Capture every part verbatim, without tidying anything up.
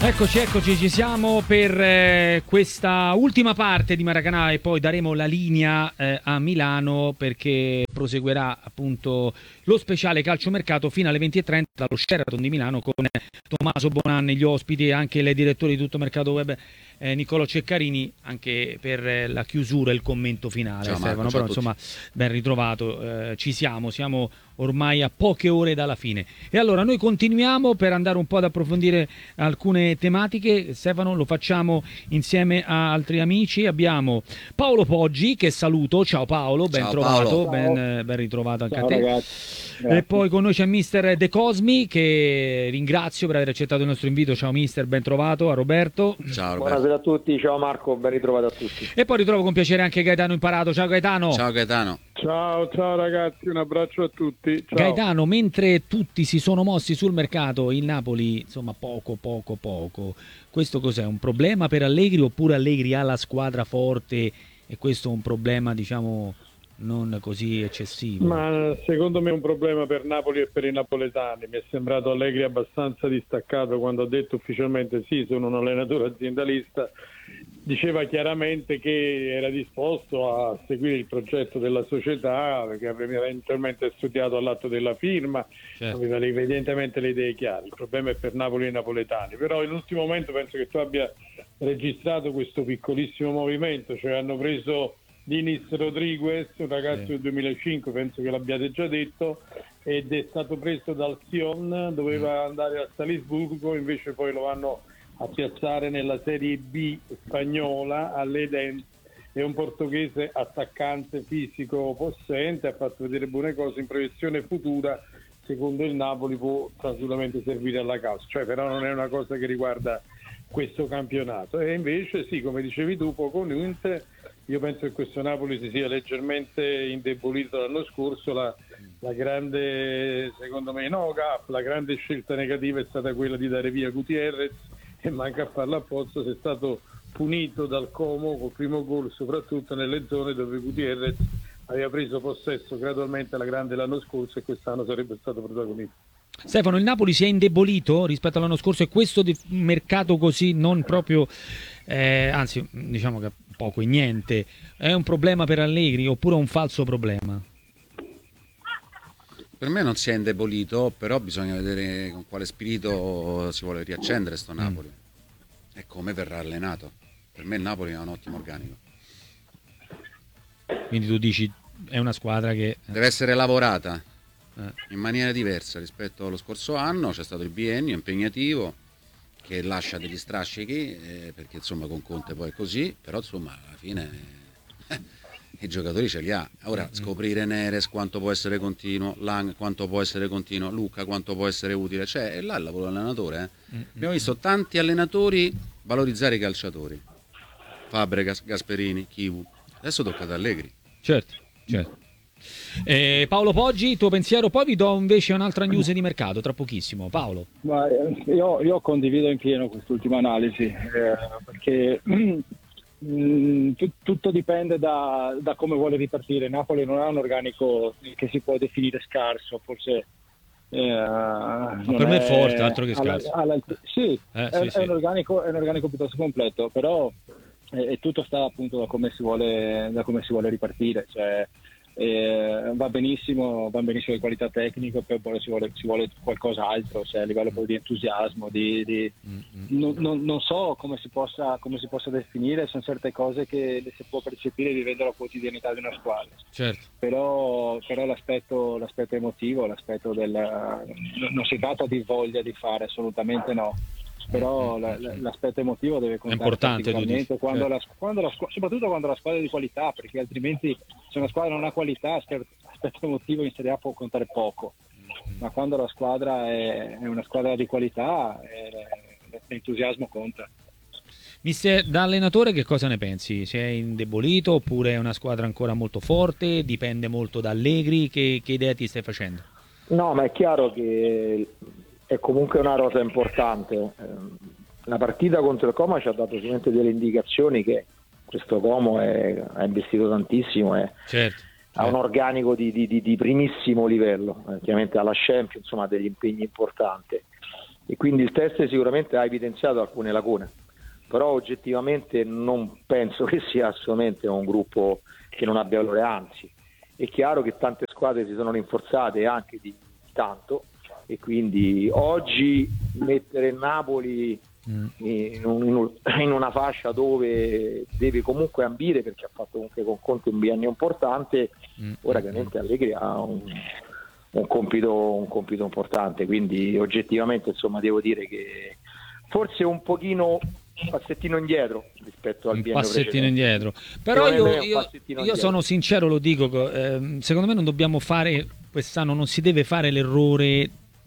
Eccoci, eccoci, ci siamo per eh, questa ultima parte di Maracanã e poi daremo la linea eh, a Milano perché proseguirà appunto lo speciale calciomercato fino alle venti e trenta dallo Sheraton di Milano con Tommaso Bonanni, gli ospiti e anche il direttore di Tutto Mercato Web eh, Niccolò Ceccarini, anche per eh, la chiusura e il commento finale. Ciao, Stefano, Marco, però insomma ben ritrovato, eh, ci siamo, siamo ormai a poche ore dalla fine. E allora noi continuiamo per andare un po' ad approfondire alcune tematiche. Stefano, lo facciamo insieme a altri amici. Abbiamo Paolo Poggi, che saluto. Ciao Paolo, ben Ciao, trovato, Paolo. ben, ben ritrovato anche Ciao, a te. Ragazzi. E poi con noi c'è mister De Cosmi, che ringrazio per aver accettato il nostro invito. Ciao mister, ben trovato. A Roberto. Ciao Roberto. Buonasera a tutti, ciao Marco, ben ritrovato a tutti. E poi ritrovo con piacere anche Gaetano Imparato. Ciao Gaetano. Ciao Gaetano. Ciao, ciao ragazzi, un abbraccio a tutti. Ciao. Gaetano, mentre tutti si sono mossi sul mercato, il Napoli, insomma, poco, poco, poco. Questo cos'è? Un problema per Allegri oppure Allegri ha la squadra forte e questo è un problema, diciamo, non così eccessivo? Ma secondo me è un problema per Napoli e per i napoletani. Mi è sembrato Allegri abbastanza distaccato quando ha detto ufficialmente sì, sono un allenatore aziendalista. Diceva chiaramente che era disposto a seguire il progetto della società, che aveva eventualmente studiato all'atto della firma, certo. Aveva evidentemente le idee chiare. Il problema è per Napoli e i napoletani. Però in ultimo momento penso che tu abbia registrato questo piccolissimo movimento, cioè hanno preso Dinis Rodriguez, un ragazzo sì. del duemilacinque, penso che l'abbiate già detto, ed è stato preso dal Sion, doveva andare a Salisburgo, invece poi lo vanno a piazzare nella Serie B spagnola all'Eden. È un portoghese attaccante fisico possente, ha fatto vedere buone cose in proiezione futura, secondo il Napoli può assolutamente servire alla causa, cioè però non è una cosa che riguarda questo campionato. E invece sì, come dicevi tu, poco niente. Io penso che questo Napoli si sia leggermente indebolito l'anno scorso. La, la grande, secondo me, no, gap, la grande scelta negativa è stata quella di dare via Gutierrez, e manca a farla apposta, si è stato punito dal Como col primo gol, soprattutto nelle zone dove Gutierrez aveva preso possesso gradualmente alla grande l'anno scorso e quest'anno sarebbe stato protagonista. Stefano, il Napoli si è indebolito rispetto all'anno scorso e questo di mercato così non proprio, eh, anzi diciamo che poco e niente, è un problema per Allegri oppure un falso problema? Per me non si è indebolito, però bisogna vedere con quale spirito si vuole riaccendere sto Napoli mm. e come verrà allenato. Per me il Napoli ha un ottimo organico. Quindi tu dici è una squadra che deve essere lavorata eh. in maniera diversa rispetto allo scorso anno. C'è stato il biennio impegnativo che lascia degli strascichi eh, perché insomma con Conte poi è così, però insomma alla fine eh, i giocatori ce li ha. Ora scoprire Neres quanto può essere continuo, Lang quanto può essere continuo, Luca quanto può essere utile, cioè è là il lavoro dell'allenatore eh. Abbiamo visto tanti allenatori valorizzare i calciatori, Fabregas, Gasperini, Chivu, adesso tocca ad Allegri. Certo, certo. Eh, Paolo Poggi, tuo pensiero, poi vi do invece un'altra news di mercato tra pochissimo. Paolo. Ma io, io condivido in pieno quest'ultima analisi eh, perché mm, t- tutto dipende da, da come vuole ripartire. Napoli non ha un organico che si può definire scarso, forse eh, ma per me è forte, altro che scarso. Alla, alla, sì, eh, è, sì, è, sì. Un organico, è un organico piuttosto completo, però eh, tutto sta appunto da come si vuole, da come si vuole ripartire. Cioè, Eh, va benissimo, va benissimo di qualità tecnica, poi si vuole, si vuole qualcos'altro, cioè a livello proprio di entusiasmo, di, di non, non, non so come si possa come si possa definire, sono certe cose che si può percepire vivendo la quotidianità di una squadra. Certo. Però, però l'aspetto, l'aspetto emotivo, l'aspetto del non si tratta di voglia di fare, assolutamente no. Però la, la, l'aspetto emotivo deve contare particolarmente quando, certo. la, quando la, soprattutto quando la squadra è di qualità, perché altrimenti se una squadra non ha qualità l'aspetto emotivo in Serie A può contare poco, ma quando la squadra è, è una squadra di qualità eh, l'entusiasmo conta. Mister, da allenatore che cosa ne pensi? Si è indebolito oppure è una squadra ancora molto forte? Dipende molto da Allegri? Che, che idea ti stai facendo? No, ma è chiaro che è comunque una rosa importante. La partita contro il Como ci ha dato sicuramente delle indicazioni che questo Como è, ha investito tantissimo e certo, ha certo. un organico di, di, di primissimo livello, eh, chiaramente alla Champions, insomma, degli impegni importanti. e quindi il test sicuramente ha evidenziato alcune lacune, però oggettivamente non penso che sia assolutamente un gruppo che non abbia valore, anzi è chiaro che tante squadre si sono rinforzate anche di tanto, e quindi oggi mettere il Napoli in, un, in una fascia dove deve comunque ambire, perché ha fatto comunque con Conte un biennio importante, ora chiaramente Allegri ha un, un compito un compito importante, quindi oggettivamente insomma devo dire che forse un pochino un passettino indietro rispetto al biennio passettino precedente. indietro, però io, io, io indietro. sono sincero, lo dico, eh, secondo me non dobbiamo fare quest'anno, non si deve fare l'errore,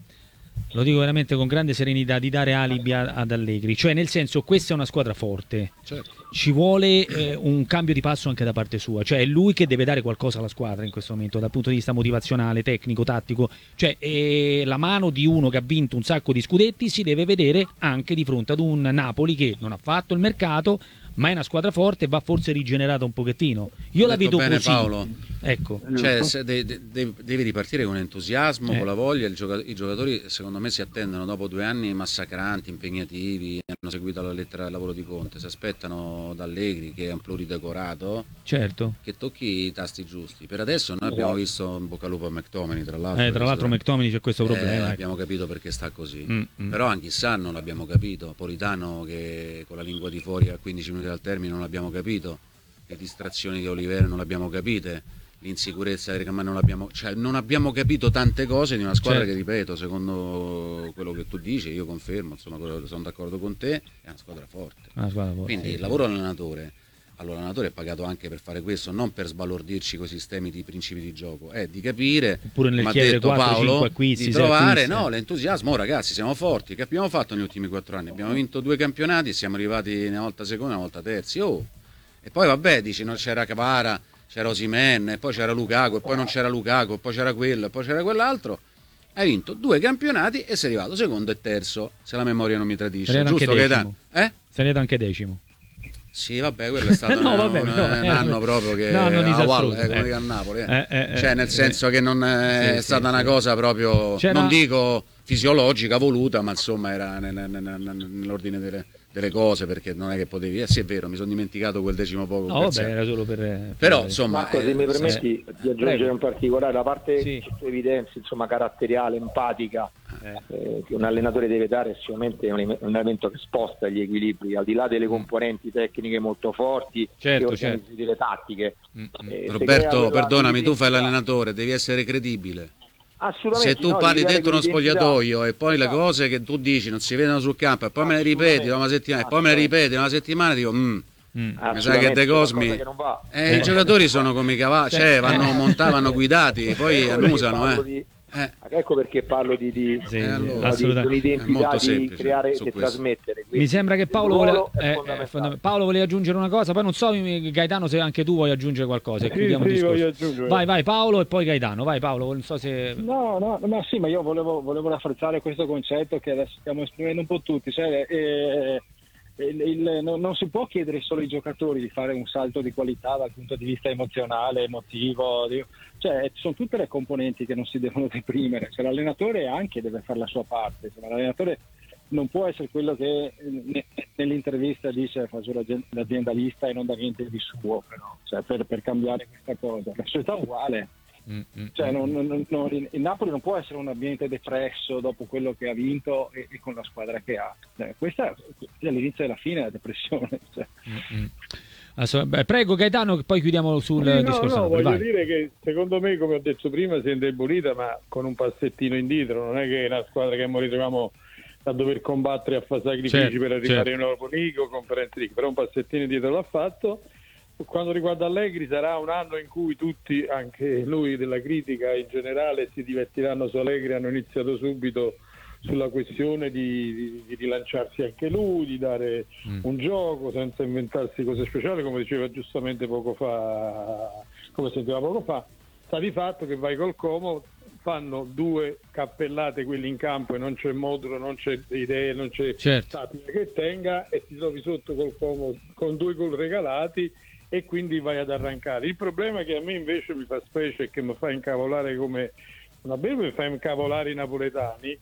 lo dico veramente con grande serenità, di dare alibi a, ad Allegri, cioè nel senso, questa è una squadra forte, certo. Ci vuole eh, un cambio di passo anche da parte sua, cioè è lui che deve dare qualcosa alla squadra in questo momento dal punto di vista motivazionale, tecnico, tattico, cioè eh, la mano di uno che ha vinto un sacco di scudetti si deve vedere anche di fronte ad un Napoli che non ha fatto il mercato, ma è una squadra forte e va forse rigenerata un pochettino. Io la vedo bene, così. Paolo. Ecco. Cioè, se de, de, de, devi ripartire con entusiasmo, eh. con la voglia. Il gioca- I giocatori, secondo me, si attendono dopo due anni massacranti, impegnativi. Hanno seguito la lettera del lavoro di Conte. Si aspettano da Allegri, che è un pluridecorato, certo, che tocchi i tasti giusti. Per adesso noi abbiamo visto un bocca al lupo a McTominay, tra l'altro. Eh, tra l'altro, McTominay c'è questo problema. Eh, abbiamo capito perché sta così. Mm, mm. Però anche Sa non l'abbiamo capito. Politano, che con la lingua di fuori a quindici minuti dal termine, non l'abbiamo capito, le distrazioni di Oliveira non l'abbiamo capite, l'insicurezza di Ricamà non l'abbiamo, cioè non abbiamo capito tante cose di una squadra, certo, che, ripeto, secondo quello che tu dici, io confermo, insomma, sono d'accordo con te, è una squadra forte. Una squadra forte. Quindi il lavoro dell'allenatore, allora l'allenatore è pagato anche per fare questo, non per sbalordirci con i sistemi di principi di gioco, è di capire, come ha detto Paolo, acquisti, di trovare no, l'entusiasmo. Oh, ragazzi, siamo forti, che abbiamo fatto negli ultimi quattro anni? Abbiamo vinto due campionati, siamo arrivati una volta secondi, una volta terzi. Oh. E poi vabbè, dici, non c'era Cavara, c'era Osimhen, e poi c'era Lukaku, e poi non c'era Lukaku, e poi c'era quello, e poi c'era quell'altro. Hai vinto due campionati e sei arrivato secondo e terzo, se la memoria non mi tradisce. Sarete giusto, Gaetano? Eh? Sarete anche decimo. Sì, vabbè, quello è stato no, un, vabbè, un, no, un eh, anno proprio che no, non a Wall, eh, come eh. dico a Napoli, eh. Eh, eh, cioè nel senso eh, che non è sì, stata sì, una sì. cosa proprio, C'era... non dico fisiologica, voluta, ma insomma era nell'ordine delle, delle cose, perché non è che potevi, eh sì è vero, mi sono dimenticato quel decimo poco. No, vabbè, era solo per... per però insomma... Marco, se eh, mi permetti eh, di aggiungere prego. Un particolare, la parte sì. che tu evidenzi, insomma, caratteriale, empatica, eh. Eh, che un allenatore deve dare, è sicuramente un, un elemento che sposta gli equilibri, al di là delle componenti tecniche molto forti, certo, e certo. delle tattiche. Mm-hmm. Eh, Roberto, perdonami, tu fai l'allenatore, devi essere credibile. Assolutamente, se tu no, parli dentro uno spogliatoio e poi esatto. le cose che tu dici non si vedono sul campo e poi me le ripeti da una settimana e poi me le ripeti da una settimana, dico mm, mm. mi sa che De Cosmi eh, eh. i giocatori sono come i cavalli, cioè vanno montati, vanno guidati, poi annusano, eh. Eh. Ecco perché parlo di, di, sì, eh, allora, di un'identità di creare e questo. trasmettere. Mi sembra che Paolo vole... eh, eh, Paolo voleva aggiungere una cosa, poi non so Gaetano se anche tu vuoi aggiungere qualcosa. Sì, sì, voglio aggiungere. Vai, vai Paolo e poi Gaetano, vai Paolo, non so se... No, no, ma sì, ma io volevo, volevo rafforzare questo concetto che adesso stiamo esprimendo un po' tutti, cioè, eh, Il, il, non, non si può chiedere solo ai giocatori di fare un salto di qualità dal punto di vista emozionale, emotivo, di, cioè sono tutte le componenti che non si devono deprimere, cioè, l'allenatore anche deve fare la sua parte, cioè, l'allenatore non può essere quello che ne, nell'intervista dice faccio l'aziendalista e non dà niente di suo, però, cioè, per, per cambiare questa cosa, la società è uguale. Mm-hmm. Cioè, non, non, non, il Napoli non può essere un ambiente depresso dopo quello che ha vinto e, e con la squadra che ha. Eh, questa è l'inizio e la fine della depressione. Cioè. Mm-hmm. Asso- beh, prego Gaetano, che poi chiudiamo sul sì, no, discorso. No, voglio vai. dire che secondo me, come ho detto prima, si è indebolita, ma con un passettino indietro. Non è che è una squadra che noi troviamo a dover combattere a fare sacrifici, certo, per arrivare certo. in Europa League o Conference League, però un passettino indietro l'ha fatto. Quando riguarda Allegri sarà un anno in cui tutti, anche lui della critica in generale, si divertiranno su Allegri. Hanno iniziato subito sulla questione di, di, di rilanciarsi anche lui, di dare mm. un gioco senza inventarsi cose speciali, come diceva giustamente poco fa, come sentiva poco fa. Sta di fatto che vai col Como, fanno due cappellate quelli in campo e non c'è modulo, non c'è idee, non c'è certo. tattica che tenga, e ti trovi sotto col Como con due gol regalati e quindi vai ad arrancare. Il problema che a me invece mi fa specie e che mi fa incavolare come una bella mi fa incavolare i napoletani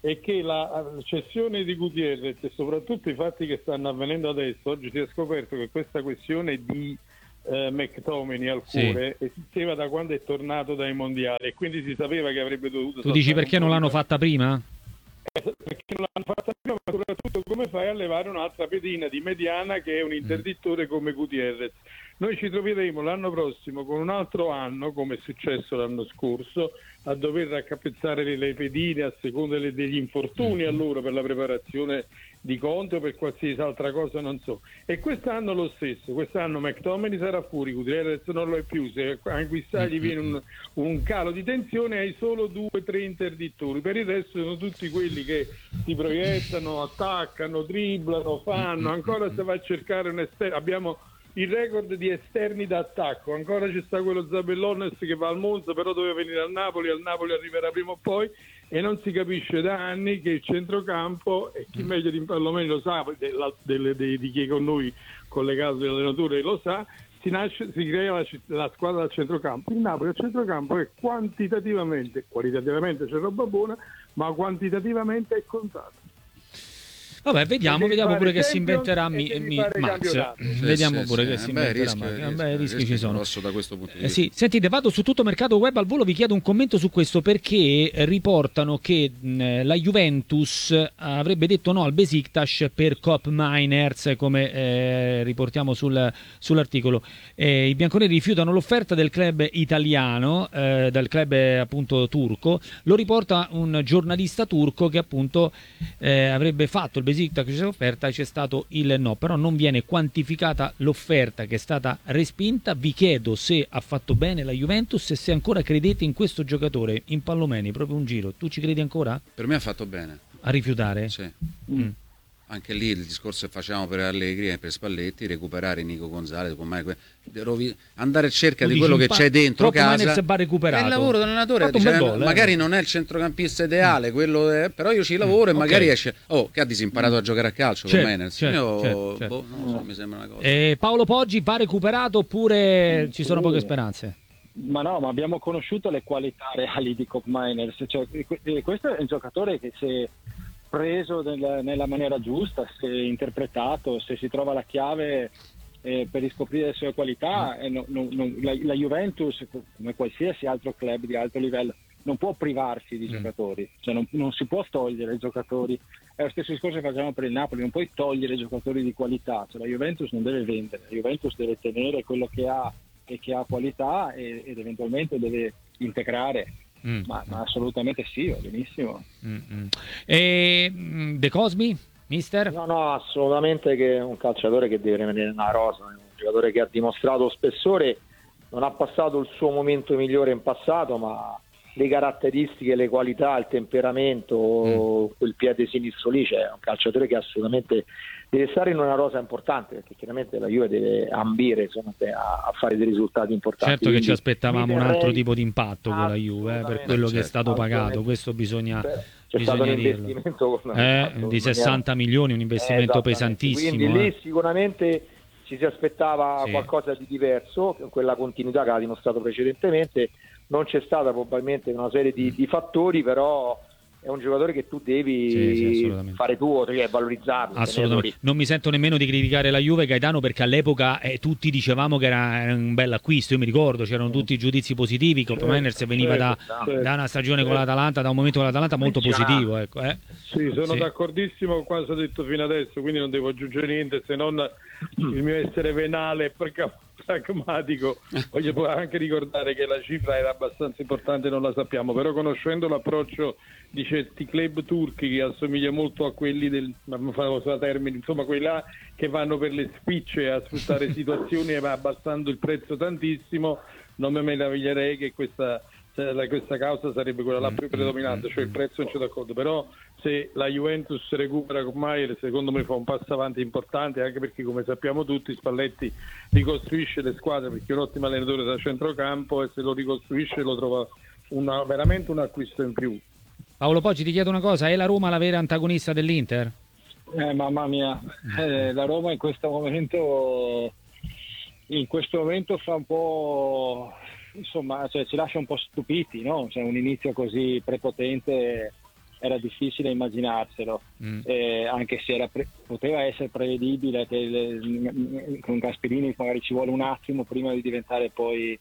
è che la cessione di Gutierrez e soprattutto i fatti che stanno avvenendo adesso, oggi si è scoperto che questa questione di eh, McTominay al cuore sì. esisteva da quando è tornato dai mondiali e quindi si sapeva che avrebbe dovuto... Tu dici perché non l'hanno fatta prima? Perché non l'hanno fatta prima, ma soprattutto come fai a levare un'altra pedina di Mediana che è un interdittore come Gutierrez. Noi ci troveremo l'anno prossimo con un altro anno, come è successo l'anno scorso, a dover raccapezzare le, le pedine a seconda delle, degli infortuni allora per la preparazione di Conte o per qualsiasi altra cosa, non so. E quest'anno lo stesso, quest'anno McTominay sarà fuori, Gutierrez non lo è più, se a Guissagli viene un, un calo di tensione hai solo due o tre interdittori, per il resto sono tutti quelli che si proiettano, attaccano, dribblano, fanno, ancora se va a cercare un esterno, abbiamo il record di esterni d'attacco, ancora ci sta quello Zabellones che va al Monza, però doveva venire al Napoli, al Napoli arriverà prima o poi e non si capisce da anni che il centrocampo, e chi meglio di Palomeni lo sa, della, delle, dei, di chi è con noi collegato dell'allenatore lo sa, si, nasce, si crea la, la squadra del centrocampo. Il Napoli al centrocampo è quantitativamente, qualitativamente c'è roba buona, ma quantitativamente è contato. Vabbè, vediamo, vediamo pure che si inventerà mi, mi, Max. Sì, vediamo sì, pure sì, che si inventerà Max. Vabbè, rischi ci sono. Da questo punto di eh, sì. Sentite, vado su Tutto Mercato Web al volo, vi chiedo un commento su questo perché riportano che mh, la Juventus avrebbe detto no al Besiktas per Koop Meiners, come eh, riportiamo sul, sull'articolo. Eh, I bianconeri rifiutano l'offerta del club italiano, eh, del club eh, appunto turco. Lo riporta un giornalista turco che appunto eh, avrebbe fatto il Besiktas che c'è offerta e c'è stato il no, però non viene quantificata l'offerta che è stata respinta. Vi chiedo se ha fatto bene la Juventus e se ancora credete in questo giocatore, in Pallomeni, proprio un giro. Tu ci credi ancora? Per me ha fatto bene. A rifiutare? Sì. Mm. Anche lì il discorso che facciamo per Allegri e per Spalletti, recuperare Nico Gonzalez, andare a cerca tu di quello che pa- c'è dentro casa. Va recuperato. È il lavoro dell'allenatore, cioè, gol, magari eh. non è il centrocampista ideale, mm. quello è, però io ci lavoro mm. e magari okay. esce. Oh, che ha disimparato mm. a giocare a calcio certo, con Menez. Certo, io, certo, certo. Boh, non so, mi sembra una cosa. E Paolo Poggi va recuperato oppure ci sono poche speranze? Ma no, ma abbiamo conosciuto le qualità reali di Koop Meiners, cioè, questo è un giocatore che se preso nella, nella maniera giusta, se interpretato, se si trova la chiave eh, per riscoprire le sue qualità, eh, no, no, no, la, la Juventus, come qualsiasi altro club di alto livello, non può privarsi di mm. giocatori, cioè non, non si può togliere giocatori. È lo stesso discorso che facciamo per il Napoli, non puoi togliere giocatori di qualità, cioè la Juventus non deve vendere, la Juventus deve tenere quello che ha e che ha qualità e, ed eventualmente deve integrare. Mm. Ma, ma assolutamente sì, va benissimo. Mm-hmm. E De Cosmi, mister? No, no, assolutamente che è un calciatore che deve rimanere nella rosa, un giocatore che ha dimostrato spessore, non ha passato il suo momento migliore in passato, ma le caratteristiche, le qualità, il temperamento, mm. quel piede sinistro lì, c'è un calciatore che assolutamente deve stare in una rosa importante, perché chiaramente la Juve deve ambire insomma, a, a fare dei risultati importanti. Certo che ci aspettavamo un altro tipo di impatto con la Juve, eh, per quello certo, che è stato pagato, questo bisogna, Beh, c'è bisogna stato un dirlo. investimento eh, di sessanta milioni, un investimento eh, pesantissimo. Quindi eh. lì sicuramente ci si aspettava sì. qualcosa di diverso, quella continuità che ha dimostrato precedentemente. Non c'è stata probabilmente una serie di, di fattori, però è un giocatore che tu devi sì, sì, fare tuo, cioè valorizzarlo. Assolutamente. Non mi sento nemmeno di criticare la Juve, Gaetano, perché all'epoca eh, tutti dicevamo che era un bel acquisto. Io mi ricordo, c'erano tutti i giudizi positivi. Koop Meiners veniva da, da una stagione con l'Atalanta, da un momento con l'Atalanta molto positivo. Ecco, eh. Sì, sono sì. d'accordissimo con quanto ho detto fino adesso, quindi non devo aggiungere niente se non il mio essere venale perché pragmatico. Voglio anche ricordare che la cifra era abbastanza importante, non la sappiamo, però conoscendo l'approccio di certi club turchi che assomiglia molto a quelli del termine, insomma quelli là che vanno per le spicce a sfruttare situazioni e va abbassando il prezzo tantissimo, non mi meraviglierei che questa cioè, questa causa sarebbe quella là più predominante, cioè il prezzo non c'è d'accordo, però se la Juventus recupera con Maier secondo me fa un passo avanti importante, anche perché come sappiamo tutti Spalletti ricostruisce le squadre perché è un ottimo allenatore da centrocampo e se lo ricostruisce lo trova una, veramente un acquisto in più. Paolo Poggi, ti chiedo una cosa, è la Roma la vera antagonista dell'Inter? Eh, mamma mia, eh, la Roma in questo momento in questo momento fa un po', insomma, cioè, ci lascia un po' stupiti, no? Cioè, un inizio così prepotente era difficile immaginarselo, mm. eh, anche se era pre- poteva essere prevedibile che le, con Gasperini magari ci vuole un attimo prima di diventare poi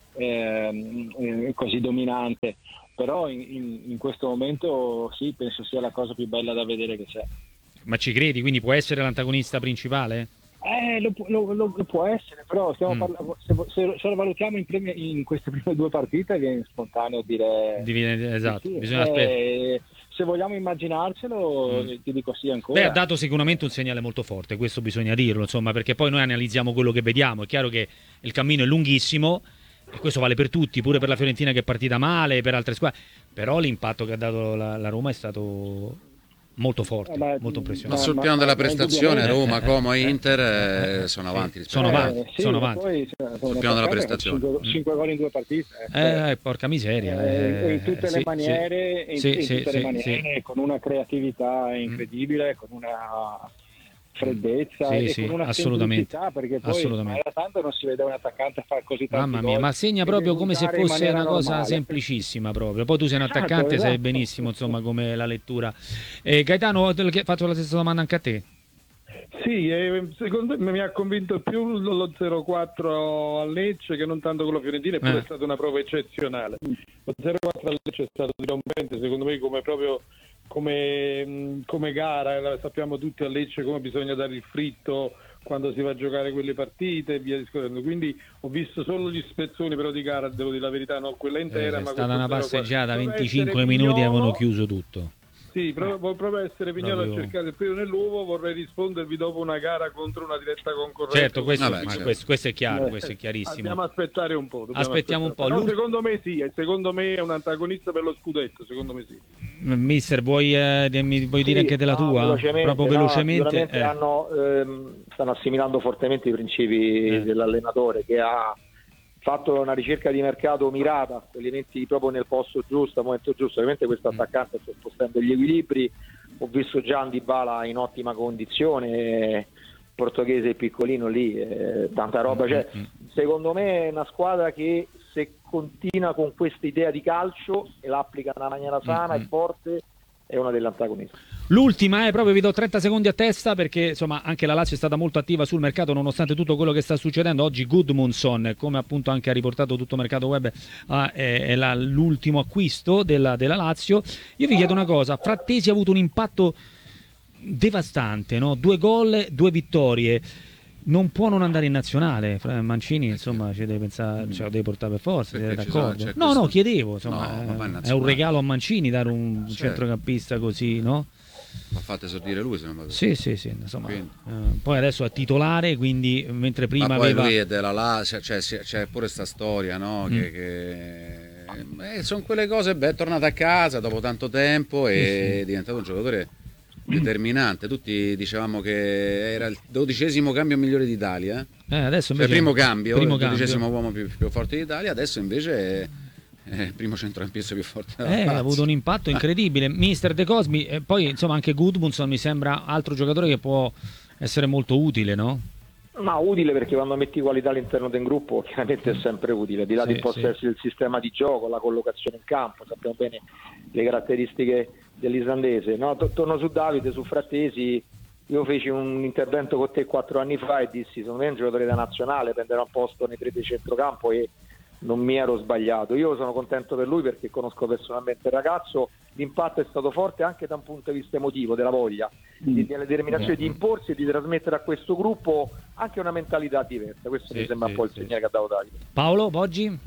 eh, così dominante, però in, in, in questo momento sì, penso sia la cosa più bella da vedere che c'è. Ma ci credi? Quindi può essere l'antagonista principale? Eh, lo, lo, lo, lo può essere, però stiamo mm. parlando, se, se, se lo valutiamo in, premi, in queste prime due partite viene spontaneo dire Divine, esatto, sì, bisogna eh, se vogliamo immaginarcelo mm. ti dico sì ancora. Beh, ha dato sicuramente un segnale molto forte, questo bisogna dirlo, insomma, perché poi noi analizziamo quello che vediamo, è chiaro che il cammino è lunghissimo e questo vale per tutti, pure per la Fiorentina che è partita male, per altre squadre, però l'impatto che ha dato la, la Roma è stato molto forte, ma, molto impressionante. Ma sul piano della prestazione Roma, Como e Inter eh, sono avanti rispetto sono a avanti, eh, sì, sono avanti. Poi, cioè, sul piano della prestazione cinque gol in due partite eh, eh, porca miseria eh, eh, in tutte sì, le maniere, sì, in, in sì, tutte sì, le maniere sì. con una creatività incredibile, con una freddezza sì, e sì, con una assolutamente, semplicità, perché poi assolutamente. era tanto non si vede un attaccante fare così tanti Mamma mia, gol ma segna proprio come se fosse una cosa normale. Semplicissima proprio. Poi tu sei un attaccante, esatto, sai esatto. benissimo insomma come la lettura. Eh, Gaetano, faccio la stessa domanda anche a te. Sì, eh, secondo me mi ha convinto più lo zero quattro a Lecce che non tanto con la Fiorentina, eppure eh. è stata una prova eccezionale. Lo zero quattro a Lecce è stato dirompente, secondo me, come proprio come, come gara, sappiamo tutti a Lecce come bisogna dare il fritto quando si va a giocare quelle partite e via discorrendo, quindi ho visto solo gli spezzoni però di gara, devo dire la verità, non quella intera. Eh, ma è stata una passeggiata, venticinque Pignolo, minuti avevano chiuso tutto. Sì, proprio, proprio essere Pignolo Proprio... a cercare il pelo nell'uovo, vorrei rispondervi dopo una gara contro una diretta concorrenza. Certo, questo, Vabbè, ma certo. Questo, questo è chiaro, questo è chiarissimo. Dobbiamo aspettare un po'. Aspettiamo un po'. No, secondo me sì, secondo me è un antagonista per lo scudetto, secondo me sì. Mister, vuoi, eh, mi, vuoi sì, dire anche della no, tua? Velocemente, Proprio no, velocemente. Eh. Hanno, ehm, stanno assimilando fortemente i principi eh. dell'allenatore che ha fatto una ricerca di mercato mirata, elementi proprio nel posto giusto, al momento giusto. Ovviamente questo attaccante sta spostando gli equilibri. Ho visto già Dybala in ottima condizione, portoghese piccolino lì, eh, tanta roba. Cioè, secondo me è una squadra che se continua con questa idea di calcio e la applica in una maniera sana e forte è una delle antagoniste. L'ultima è proprio, vi do trenta secondi a testa perché insomma anche la Lazio è stata molto attiva sul mercato nonostante tutto quello che sta succedendo. Oggi Gudmundsson, come appunto anche ha riportato tutto Mercato Web, ah, è, è la, l'ultimo acquisto della, della Lazio. Io vi chiedo una cosa, Frattesi ha avuto un impatto devastante, no? Due gol, due vittorie. Non può non andare in nazionale, Mancini insomma ci deve pensare, ce lo deve portare per forza, siete d'accordo? Sono, no, no, chiedevo, insomma, no, è un regalo a Mancini dare un certo. centrocampista così, no? Ma fate esordire lui se non vado. Sì, sì, sì, insomma. Eh, poi adesso è titolare, quindi mentre prima ma poi aveva... lui è della Lazio, cioè, cioè, c'è pure sta storia, no? Mm. Che, che... Eh, sono quelle cose, beh, è tornato a casa dopo tanto tempo e sì, è diventato un giocatore determinante. Tutti dicevamo che era il dodicesimo cambio migliore d'Italia, eh, adesso cioè, primo cambio, primo il dodicesimo cambio. uomo più, più forte d'Italia, adesso invece è, è il primo centrocampista più forte della eh, ha avuto un impatto incredibile. Mister De Cosmi, e poi insomma anche Gudmundsson mi sembra altro giocatore che può essere molto utile, no? Ma utile perché quando metti qualità all'interno del gruppo chiaramente è sempre utile, al di là sì, di possa sì. essere il sistema di gioco, la collocazione in campo, sappiamo bene le caratteristiche dell'islandese. No, torno su Davide, su Frattesi. Io feci un intervento con te quattro anni fa e dissi secondo me è un giocatore da nazionale, prenderà un posto nei tre di centrocampo e non mi ero sbagliato. Io sono contento per lui perché conosco personalmente il ragazzo, l'impatto è stato forte anche da un punto di vista emotivo, della voglia, mm. di, della determinazione mm. di imporsi e di trasmettere a questo gruppo anche una mentalità diversa. Questo sì, mi sembra sì, un po' il sì. segnale che ha dato Davide. Paolo, Boggi?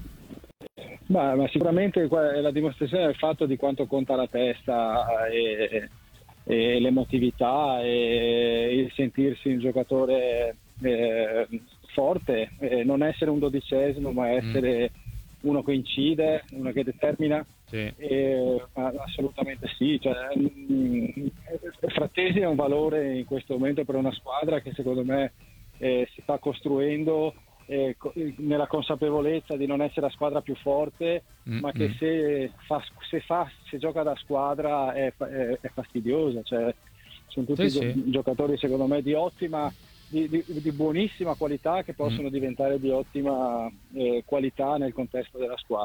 Ma, ma sicuramente è la dimostrazione del fatto di quanto conta la testa e, e l'emotività e il sentirsi un giocatore eh, forte, eh, non essere un dodicesimo ma essere mm. uno che incide, uno che determina. Sì. E, assolutamente sì, cioè, mh, Frattesi è un valore in questo momento per una squadra che secondo me eh, si sta costruendo eh, co- nella consapevolezza di non essere la squadra più forte, mm-hmm. ma che se, fa, se, fa, se gioca da squadra è, è, è fastidiosa, cioè, sono tutti sì, gio- sì. giocatori secondo me di ottima Di, di, di buonissima qualità che possono mm. diventare di ottima eh, qualità nel contesto della squadra.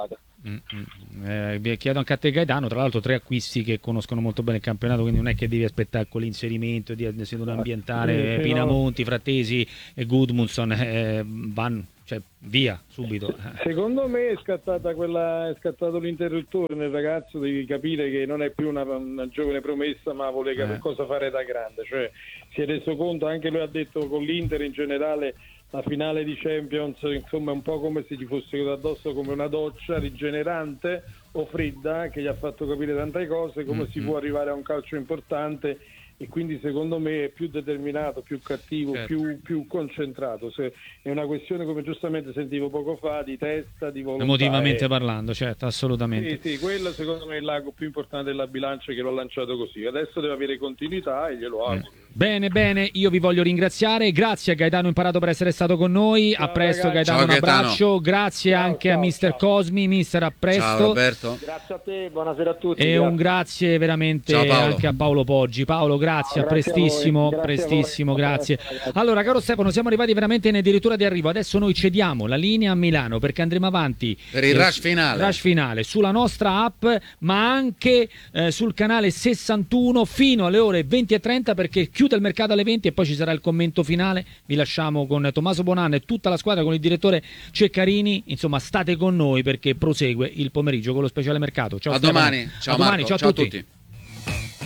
Mm, mm. Eh, chiedo anche a te Gaetano, tra l'altro tre acquisti che conoscono molto bene il campionato, quindi non è che devi aspettare con l'inserimento di si devono ambientare sì, Pinamonti, Frattesi e Gudmundsson, eh, vanno, cioè, via subito. Secondo me è scattata quella, è scattato l'interruttore nel ragazzo, devi capire che non è più una, una giovane promessa, ma vuole capire Eh. cosa fare da grande, cioè si è reso conto, anche lui ha detto con l'Inter in generale, la finale di Champions insomma è un po' come se gli fosse addosso come una doccia rigenerante o fredda, che gli ha fatto capire tante cose, come mm-hmm. si può arrivare a un calcio importante, e quindi secondo me è più determinato, più cattivo, certo. più, più concentrato. Se è una questione, come giustamente sentivo poco fa, di testa, di volontà. Emotivamente e... parlando, certo, assolutamente. Sì, sì, quello secondo me è il lago più importante della bilancia, che lo ha lanciato così. Adesso deve avere continuità e glielo auguro. Eh. Bene, bene, io vi voglio ringraziare. Grazie a Gaetano Imparato per essere stato con noi. Ciao, a presto ragazzi. Gaetano, ciao, un Gaetano. abbraccio. Grazie ciao, anche ciao, a mister ciao. Cosmi, mister, a presto. Ciao Roberto. Grazie a te, buonasera a tutti. E grazie. un grazie veramente anche a Paolo Poggi. Paolo, grazie, ciao, a prestissimo, grazie prestissimo, a grazie. Allora, caro Stefano, siamo arrivati veramente addirittura di arrivo. Adesso noi cediamo la linea a Milano perché andremo avanti per il rush finale. Rush finale sulla nostra app, ma anche eh, sul canale sessantuno fino alle ore venti e trenta, perché chiude il mercato alle venti e poi ci sarà il commento finale. Vi lasciamo con Tommaso Bonanno e tutta la squadra, con il direttore Ceccarini. Insomma, state con noi perché prosegue il pomeriggio con lo speciale mercato. Ciao a Stefano. domani. Ciao, a domani. Marco. Ciao a Ciao tutti. A tutti.